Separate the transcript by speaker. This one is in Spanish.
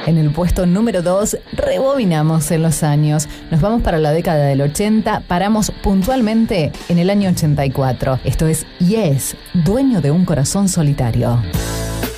Speaker 1: En el puesto número 2, rebobinamos en los años. Nos vamos para la década del 80, paramos puntualmente en el año 84. Esto es Yes, dueño de un corazón solitario.